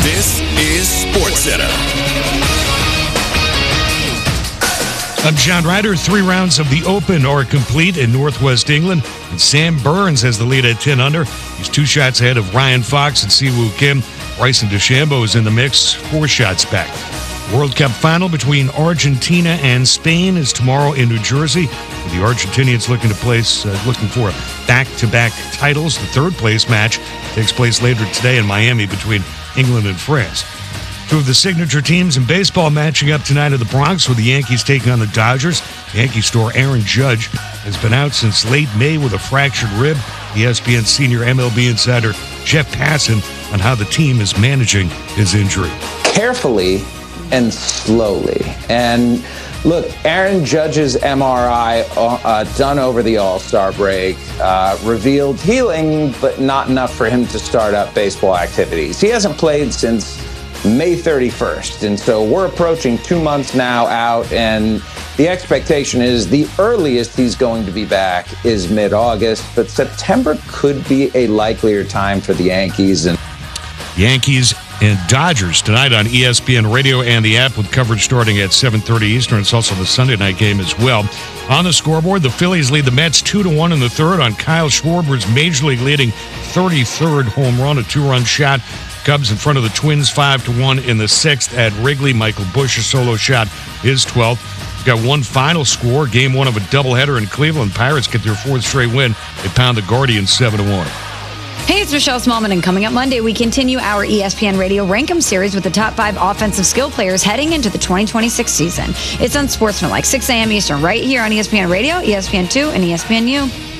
This is SportsCenter. I'm John Ryder. 3 rounds of the Open are complete in Northwest England, and Sam Burns has the lead at 10 under. He's 2 shots ahead of Ryan Fox and Siwoo Kim. Bryson DeChambeau is in the mix, 4 shots back. World Cup final between Argentina and Spain is tomorrow in New Jersey. The Argentinians looking for back-to-back titles. The third-place match takes place later today in Miami between England and France. 2 of the signature teams in baseball matching up tonight in the Bronx, with the Yankees taking on the Dodgers. Yankee star Aaron Judge has been out since late May with a fractured rib. ESPN senior MLB insider Jeff Passan on how the team is managing his injury. Carefully and slowly. And look, Aaron Judge's MRI done over the All-Star break revealed healing, but not enough for him to start up baseball activities. He hasn't played since May 31st, and so we're approaching 2 months now out, and the expectation is the earliest he's going to be back is mid-August, but September could be a likelier time for the Yankees. And Yankees and Dodgers tonight on ESPN Radio and the app, with coverage starting at 7:30 Eastern. It's also the Sunday night game as well. On the scoreboard, the Phillies lead the Mets 2-1 in the third on Kyle Schwarber's major league leading 33rd home run, a 2-run shot. Cubs in front of the Twins 5-1 in the 6th at Wrigley. Michael Busch's solo shot is 12th. We've got one final score, game 1 of a doubleheader in Cleveland. Pirates get their 4th straight win. They pound the Guardians 7-1. Hey, it's Michelle Smallman, and coming up Monday, we continue our ESPN Radio Rankem series with the top 5 offensive skill players heading into the 2026 season. It's Unsportsmanlike, 6 a.m. Eastern, right here on ESPN Radio, ESPN2, and ESPNU.